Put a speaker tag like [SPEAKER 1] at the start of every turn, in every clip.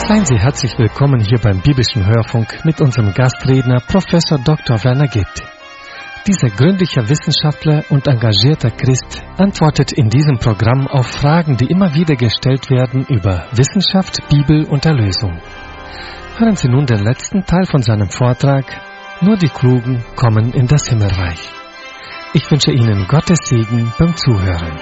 [SPEAKER 1] Seien Sie herzlich willkommen hier beim biblischen Hörfunk mit unserem Gastredner Professor Dr. Werner Gitt. Dieser gründliche Wissenschaftler und engagierter Christ antwortet in diesem Programm auf Fragen, die immer wieder gestellt werden über Wissenschaft, Bibel und Erlösung. Hören Sie nun den letzten Teil von seinem Vortrag: Nur die Klugen kommen in das Himmelreich. Ich wünsche Ihnen Gottes Segen beim Zuhören.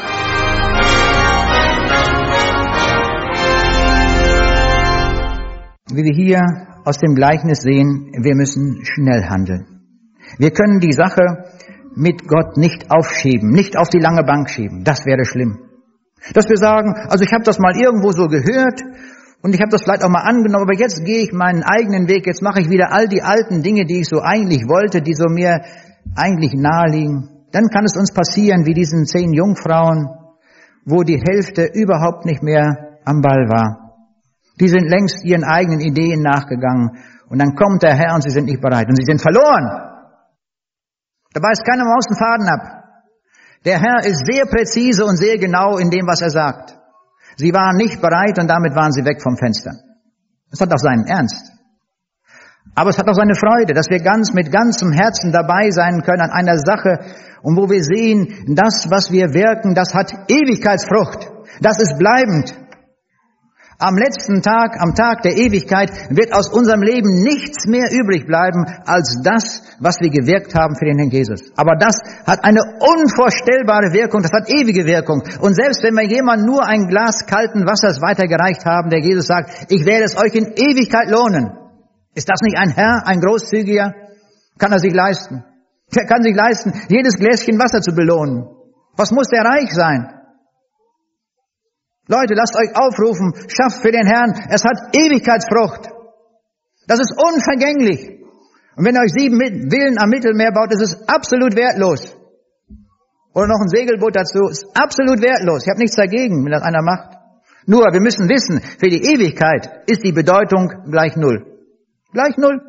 [SPEAKER 2] Wie wir hier aus dem Gleichnis sehen, wir müssen schnell handeln. Wir können die Sache mit Gott nicht aufschieben, nicht auf die lange Bank schieben. Das wäre schlimm. Dass wir sagen, also ich habe das mal irgendwo so gehört und ich habe das vielleicht auch mal angenommen, aber jetzt gehe ich meinen eigenen Weg, jetzt mache ich wieder all die alten Dinge, die ich so eigentlich wollte, die so mir eigentlich naheliegen. Dann kann es uns passieren wie diesen 10 Jungfrauen, wo die Hälfte überhaupt nicht mehr am Ball war. Die sind längst ihren eigenen Ideen nachgegangen. Und dann kommt der Herr und sie sind nicht bereit. Und sie sind verloren. Da beißt keiner Maus den Faden ab. Der Herr ist sehr präzise und sehr genau in dem, was er sagt. Sie waren nicht bereit und damit waren sie weg vom Fenster. Das hat auch seinen Ernst. Aber es hat auch seine Freude, dass wir mit ganzem Herzen dabei sein können an einer Sache, und wo wir sehen, das, was wir wirken, das hat Ewigkeitsfrucht. Das ist bleibend. Am letzten Tag, am Tag der Ewigkeit, wird aus unserem Leben nichts mehr übrig bleiben als das, was wir gewirkt haben für den Herrn Jesus. Aber das hat eine unvorstellbare Wirkung, das hat ewige Wirkung. Und selbst wenn wir jemand nur ein Glas kalten Wassers weitergereicht haben, der Jesus sagt, ich werde es euch in Ewigkeit lohnen. Ist das nicht ein Herr, ein Großzügiger? Kann er sich leisten? Der kann sich leisten, jedes Gläschen Wasser zu belohnen. Was muss der reich sein? Leute, lasst euch aufrufen, schafft für den Herrn, es hat Ewigkeitsfrucht. Das ist unvergänglich. Und wenn ihr euch 7 Villen am Mittelmeer baut, ist es absolut wertlos. Oder noch ein Segelboot dazu, ist absolut wertlos. Ich habe nichts dagegen, wenn das einer macht. Nur, wir müssen wissen, für die Ewigkeit ist die Bedeutung gleich 0. Gleich 0.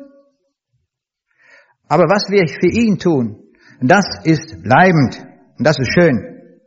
[SPEAKER 2] Aber was wir für ihn tun, das ist bleibend. Und das ist schön.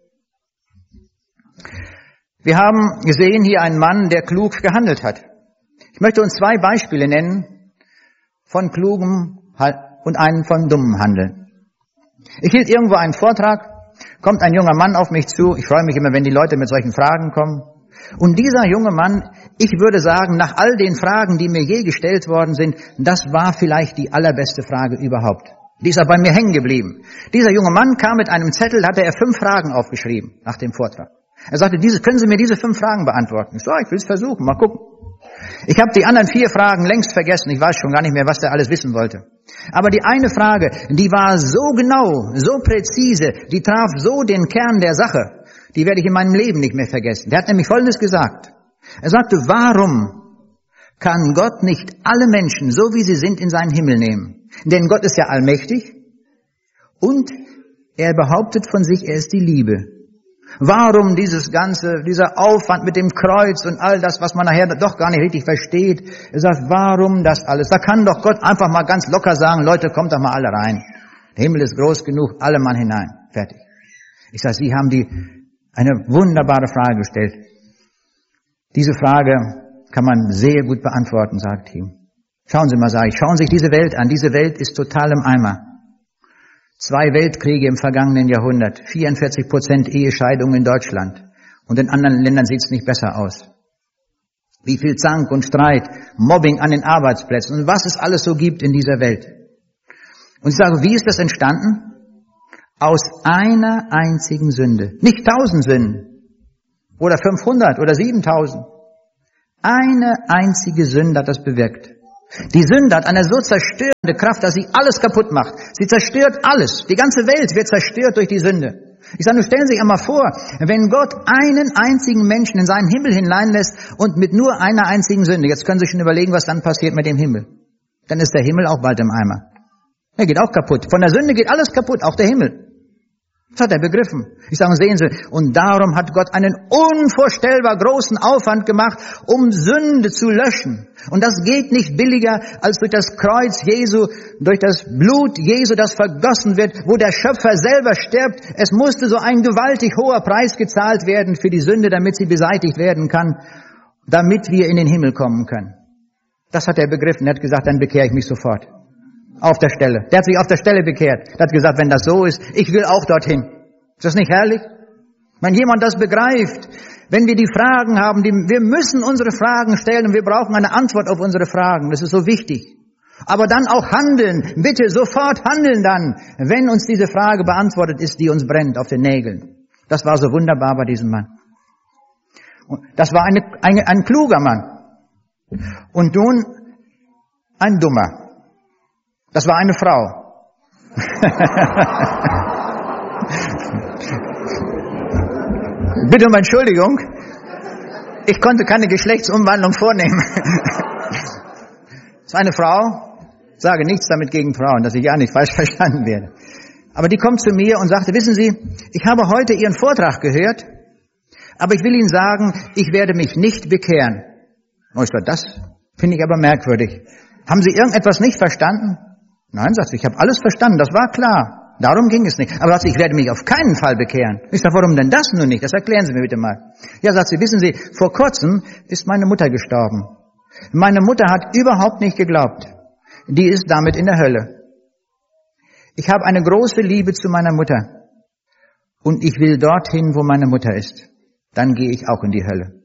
[SPEAKER 2] Wir haben gesehen hier einen Mann, der klug gehandelt hat. Ich möchte uns 2 Beispiele nennen von klugem und einen von dummem Handeln. Ich hielt irgendwo einen Vortrag, kommt ein junger Mann auf mich zu. Ich freue mich immer, wenn die Leute mit solchen Fragen kommen. Und dieser junge Mann, ich würde sagen, nach all den Fragen, die mir je gestellt worden sind, das war vielleicht die allerbeste Frage überhaupt. Die ist auch bei mir hängen geblieben. Dieser junge Mann kam mit einem Zettel, hatte er 5 Fragen aufgeschrieben nach dem Vortrag. Er sagte, können Sie mir diese 5 Fragen beantworten? Ich so, ich will es versuchen, mal gucken. Ich habe die anderen 4 Fragen längst vergessen. Ich weiß schon gar nicht mehr, was der alles wissen wollte. Aber die eine Frage, die war so genau, so präzise, die traf so den Kern der Sache, die werde ich in meinem Leben nicht mehr vergessen. Der hat nämlich Folgendes gesagt. Er sagte, warum kann Gott nicht alle Menschen, so wie sie sind, in seinen Himmel nehmen? Denn Gott ist ja allmächtig und er behauptet von sich, er ist die Liebe. Warum dieser Aufwand mit dem Kreuz und all das, was man nachher doch gar nicht richtig versteht? Er sagt, warum das alles? Da kann doch Gott einfach mal ganz locker sagen, Leute, kommt doch mal alle rein. Der Himmel ist groß genug, alle Mann hinein. Fertig. Ich sage, Sie haben eine wunderbare Frage gestellt. Diese Frage kann man sehr gut beantworten, sagt ihm. Schauen Sie mal, sage ich, schauen Sie sich diese Welt an. Diese Welt ist total im Eimer. 2 Weltkriege im vergangenen Jahrhundert, 44% Ehescheidungen in Deutschland. Und in anderen Ländern sieht es nicht besser aus. Wie viel Zank und Streit, Mobbing an den Arbeitsplätzen und was es alles so gibt in dieser Welt. Und ich sage, wie ist das entstanden? Aus einer einzigen Sünde. Nicht 1000 Sünden oder 500 oder 7000. Eine einzige Sünde hat das bewirkt. Die Sünde hat eine so zerstörende Kraft, dass sie alles kaputt macht. Sie zerstört alles. Die ganze Welt wird zerstört durch die Sünde. Ich sage, nur stellen Sie sich einmal vor, wenn Gott einen einzigen Menschen in seinen Himmel hineinlässt und mit nur einer einzigen Sünde, jetzt können Sie sich schon überlegen, was dann passiert mit dem Himmel. Dann ist der Himmel auch bald im Eimer. Er geht auch kaputt. Von der Sünde geht alles kaputt, auch der Himmel. Das hat er begriffen. Ich sage, sehen Sie, und darum hat Gott einen unvorstellbar großen Aufwand gemacht, um Sünde zu löschen. Und das geht nicht billiger als durch das Kreuz Jesu, durch das Blut Jesu, das vergossen wird, wo der Schöpfer selber stirbt. Es musste so ein gewaltig hoher Preis gezahlt werden für die Sünde, damit sie beseitigt werden kann. damit wir in den Himmel kommen können. Das hat er begriffen. Er hat gesagt, dann bekehre ich mich sofort. Auf der Stelle. Der hat sich auf der Stelle bekehrt. Er hat gesagt, wenn das so ist, ich will auch dorthin. Ist das nicht herrlich? Wenn jemand das begreift, wenn wir die Fragen haben, wir müssen unsere Fragen stellen und wir brauchen eine Antwort auf unsere Fragen. Das ist so wichtig. Aber dann auch handeln. Bitte sofort handeln dann, wenn uns diese Frage beantwortet ist, die uns brennt auf den Nägeln. Das war so wunderbar bei diesem Mann. Und das war ein kluger Mann. Und nun ein dummer. Das war eine Frau. Bitte um Entschuldigung. Ich konnte keine Geschlechtsumwandlung vornehmen. Das war eine Frau. Ich sage nichts damit gegen Frauen, dass ich ja nicht falsch verstanden werde. Aber die kommt zu mir und sagte, wissen Sie, ich habe heute Ihren Vortrag gehört, aber ich will Ihnen sagen, ich werde mich nicht bekehren. Und ich sage, das finde ich aber merkwürdig. Haben Sie irgendetwas nicht verstanden? Nein, sagt sie, ich habe alles verstanden, das war klar. Darum ging es nicht. Aber sagt sie, ich werde mich auf keinen Fall bekehren. Ich sage, warum denn das nun nicht? Das erklären Sie mir bitte mal. Ja, sagt sie, wissen Sie, vor kurzem ist meine Mutter gestorben. Meine Mutter hat überhaupt nicht geglaubt. Die ist damit in der Hölle. Ich habe eine große Liebe zu meiner Mutter. Und ich will dorthin, wo meine Mutter ist. Dann gehe ich auch in die Hölle.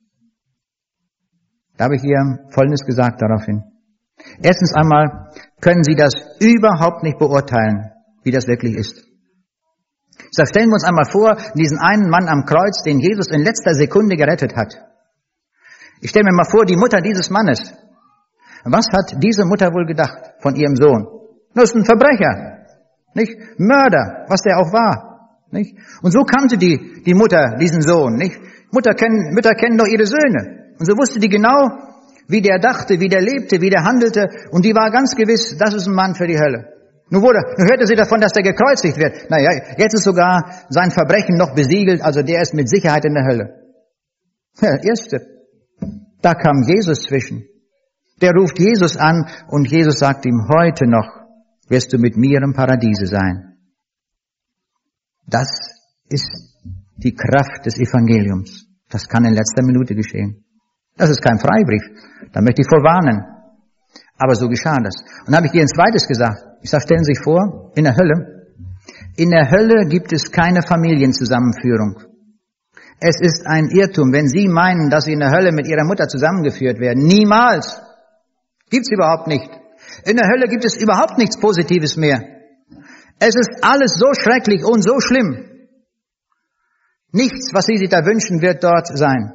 [SPEAKER 2] Da habe ich ihr Folgendes gesagt daraufhin. Erstens einmal können Sie das überhaupt nicht beurteilen, wie das wirklich ist. Ich sage, stellen wir uns einmal vor, diesen einen Mann am Kreuz, den Jesus in letzter Sekunde gerettet hat. Ich stelle mir mal vor, die Mutter dieses Mannes. Was hat diese Mutter wohl gedacht von ihrem Sohn? Das ist ein Verbrecher, nicht? Mörder, was der auch war, nicht? Und so kannte die Mutter diesen Sohn, nicht? Mütter kennen doch ihre Söhne. Und so wusste die genau, wie der dachte, wie der lebte, wie der handelte. Und die war ganz gewiss, das ist ein Mann für die Hölle. Nun hörte sie davon, dass der gekreuzigt wird. Naja, jetzt ist sogar sein Verbrechen noch besiegelt, also der ist mit Sicherheit in der Hölle. Ja, Erste. Da kam Jesus zwischen. Der ruft Jesus an und Jesus sagt ihm, heute noch wirst du mit mir im Paradiese sein. Das ist die Kraft des Evangeliums. Das kann in letzter Minute geschehen. Das ist kein Freibrief. Da möchte ich vorwarnen. Aber so geschah das. Und dann habe ich dir ein zweites gesagt. Ich sage, stellen Sie sich vor, in der Hölle gibt es keine Familienzusammenführung. Es ist ein Irrtum, wenn Sie meinen, dass Sie in der Hölle mit Ihrer Mutter zusammengeführt werden. Niemals. Gibt's überhaupt nicht. In der Hölle gibt es überhaupt nichts Positives mehr. Es ist alles so schrecklich und so schlimm. Nichts, was Sie sich da wünschen, wird dort sein.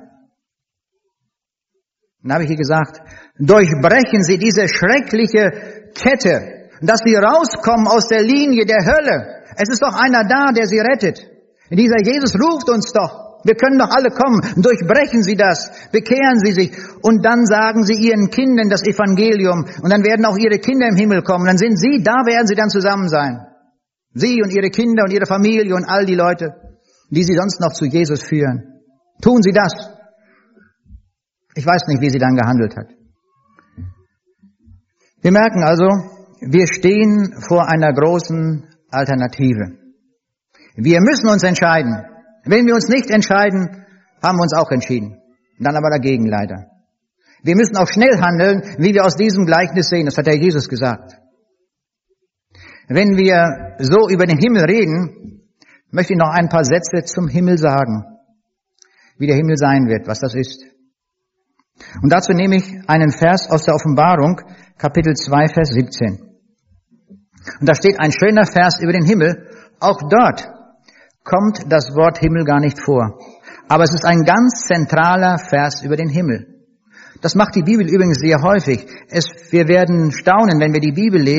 [SPEAKER 2] Dann habe ich ihr gesagt, durchbrechen Sie diese schreckliche Kette, dass Sie rauskommen aus der Linie der Hölle. Es ist doch einer da, der Sie rettet. Dieser Jesus ruft uns doch. Wir können doch alle kommen. Durchbrechen Sie das. Bekehren Sie sich. Und dann sagen Sie Ihren Kindern das Evangelium. Und dann werden auch Ihre Kinder im Himmel kommen. Dann sind Sie, da werden Sie dann zusammen sein. Sie und Ihre Kinder und Ihre Familie und all die Leute, die Sie sonst noch zu Jesus führen. Tun Sie das. Ich weiß nicht, wie sie dann gehandelt hat. Wir merken also, wir stehen vor einer großen Alternative. Wir müssen uns entscheiden. Wenn wir uns nicht entscheiden, haben wir uns auch entschieden. Dann aber dagegen leider. Wir müssen auch schnell handeln, wie wir aus diesem Gleichnis sehen. Das hat der Jesus gesagt. Wenn wir so über den Himmel reden, möchte ich noch ein paar Sätze zum Himmel sagen. Wie der Himmel sein wird, was das ist. Und dazu nehme ich einen Vers aus der Offenbarung, Kapitel 2, Vers 17. Und da steht ein schöner Vers über den Himmel. Auch dort kommt das Wort Himmel gar nicht vor. Aber es ist ein ganz zentraler Vers über den Himmel. Das macht die Bibel übrigens sehr häufig. Wir werden staunen, wenn wir die Bibel lesen.